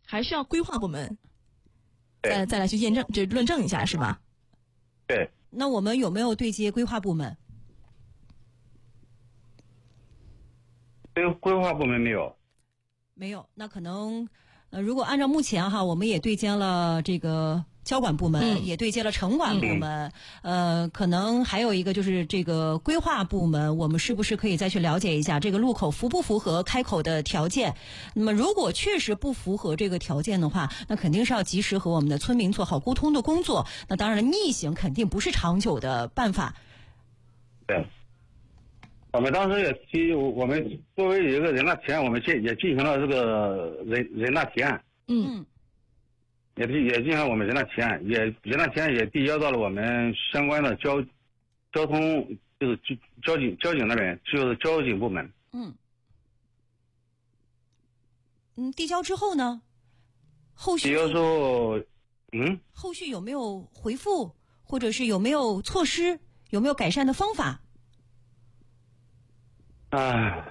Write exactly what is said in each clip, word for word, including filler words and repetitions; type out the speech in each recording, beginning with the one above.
还是要规划部门再再来去验证，就论证一下是吧？ 对。 那我们有没有对接规划部门？ 对，规划部门没有。 没有，那可能呃，如果按照目前哈，我们也对接了这个交管部门， 嗯、 也对接了城管部门，嗯、呃，可能还有一个就是这个规划部门，我们是不是可以再去了解一下这个路口符不符合开口的条件？那么如果确实不符合这个条件的话，那肯定是要及时和我们的村民做好沟通的工作。那当然了，逆行肯定不是长久的办法。 对。我们当时也提，我们作为一个人大提案，我们进也进行了这个人人大提案， 嗯， 也也进行了我们人大提案，也人大提案也递交到了我们相关的交交通就是交警交警那边，就是交警部门。 嗯嗯，递交之后呢，后续递交之后，嗯， 后续有没有回复，或者是有没有措施，有没有改善的方法？ 啊，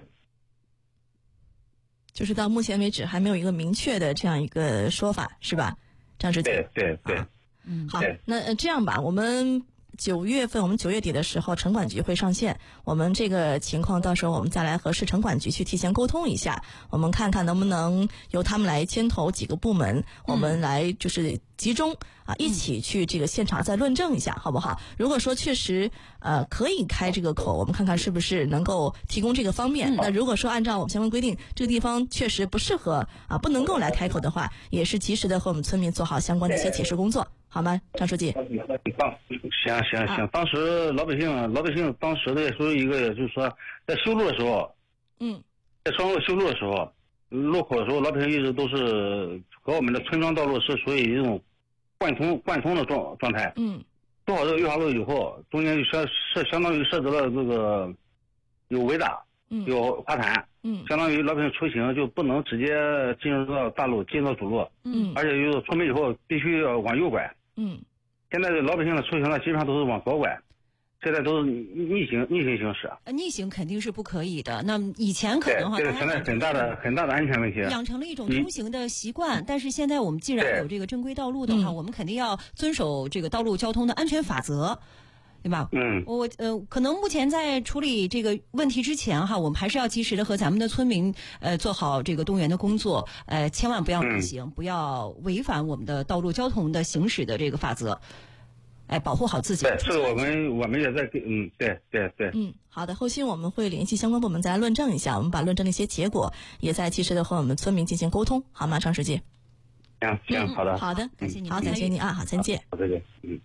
就是到目前为止还没有一个明确的这样一个说法，是吧，张书记？ 对对对， 啊、 嗯， 好，那、呃、这样吧，我们九月份，我们九月底的时候，城管局会上线。我们这个情况，到时候我们再来和市城管局去提前沟通一下，我们看看能不能由他们来牵头几个部门，我们来就是集中啊，一起去这个现场再论证一下，好不好？如果说确实呃可以开这个口，我们看看是不是能够提供这个方便。那如果说按照我们相关规定，这个地方确实不适合啊，不能够来开口的话，也是及时的和我们村民做好相关的一些解释工作，好吗，张书记？ 行行行，当时老百姓老百姓当时的属于一个，就是说在修路的时候， 嗯， 在双路修路的时候，路口的时候，老百姓一直都是和我们的村庄道路是属于一种贯通贯通的状状态。 嗯， 做好这个优化路以后，中间就设设相当于设置了这个有围挡， 嗯， 有花坛， 嗯， 相当于老百姓出行就不能直接进入到大路，进入到主路， 嗯， 而且又出门以后必须要往右拐， 嗯。 现在老百姓的出行呢，基本上都是往左拐，现在都是逆行逆行行驶。 呃，逆行肯定是不可以的。那以前可能哈， 这个存在很大的很大的安全问题， 养成了一种通行的习惯。但是现在我们既然有这个正规道路的话，我们肯定要遵守这个道路交通的安全法则。对吧？ 嗯， 我呃，可能目前在处理这个问题之前哈，我们还是要及时的和咱们的村民呃做好这个动员的工作，呃，千万不要逆行，嗯、不要违反我们的道路交通的行驶的这个法则，哎，保护好自己。 对，这个我们我们也在嗯，对对对。 嗯，好的，后续我们会联系相关部门再来论证一下，我们把论证的一些结果也在及时的和我们村民进行沟通，好吗，张书记？ 行行，好的， 好的， 感谢您， 好，感谢您啊，好，再见。 好，再见，嗯。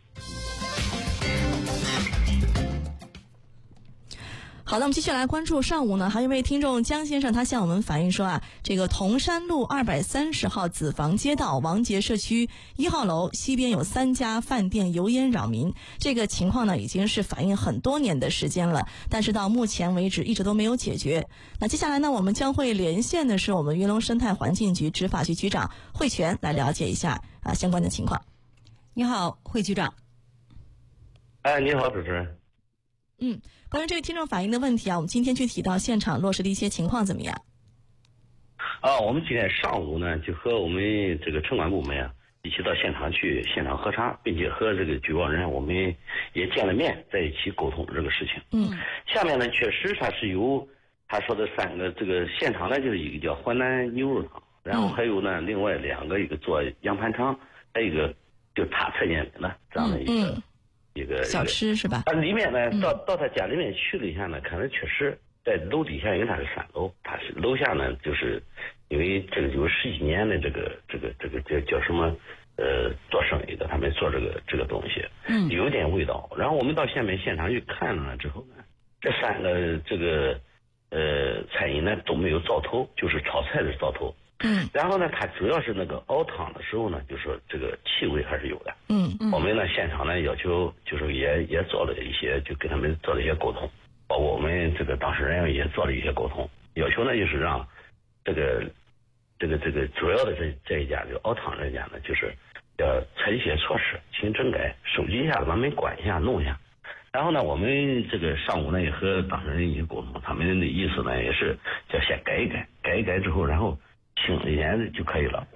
好的，我们继续来关注上午呢，还有一位听众江先生，他向我们反映说啊，这个铜山路二百三十号子房街道王杰社区一号楼西边有三家饭店油烟扰民，这个情况呢已经是反映很多年的时间了，但是到目前为止一直都没有解决。那接下来呢，我们将会连线的是我们云龙生态环境局执法局局长惠全来了解一下啊相关的情况。 你好，惠局长。 哎，你好，主持人。 嗯，关于这个听众反映的问题啊，我们今天具体到现场落实的一些情况怎么样？ 啊，我们今天上午呢，就和我们这个城管部门啊，一起到现场去现场核查，并且和这个举报人我们也见了面，在一起沟通这个事情。 嗯， 下面呢，确实它是有他说的三个，这个现场呢就是一个叫淮南牛肉汤，然后还有呢、嗯、另外两个，一个做羊盘肠，还有一个就他蔡建的这样的一个。嗯嗯一个小吃是吧？ 啊，里面呢，到到他家里面去了一下呢，看来确实在楼底下，因为他是三楼，他是楼下呢，就是因为这个有十几年的这个这个这个叫叫什么呃做生意的，他们做这个这个东西， 嗯， 有点味道。然后我们到下面现场去看了之后呢，这三个这个呃餐饮呢都没有灶头，就是炒菜的灶头。 嗯， 然后呢，它主要是那个熬汤的时候呢，就说这个气味还是有的。 嗯嗯， 我们呢现场呢要求就是也也做了一些，就跟他们做了一些沟通，包括我们这个当事人也做了一些沟通，要求呢就是让这个这个这个主要的这这一家就熬汤这家呢，就是要采取一些措施进行整改，收集一下，把门关一下，弄一下。然后呢，我们这个上午呢也和当事人一起沟通，他们的意思呢也是叫先改一改，改一改之后，然后清一点就可以了。